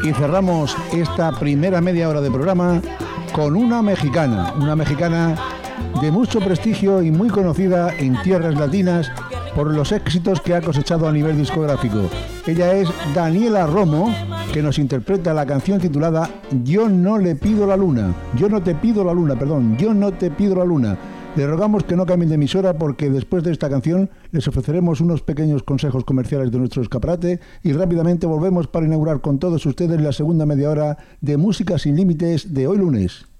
Y cerramos esta primera media hora de programa con una mexicana de mucho prestigio y muy conocida en tierras latinas por los éxitos que ha cosechado a nivel discográfico. Ella es Daniela Romo, que nos interpreta la canción titulada Yo no le pido la luna. Yo no te pido la luna. Le rogamos que no cambien de emisora porque después de esta canción les ofreceremos unos pequeños consejos comerciales de nuestro escaparate y rápidamente volvemos para inaugurar con todos ustedes la segunda media hora de Música sin Límites de hoy lunes.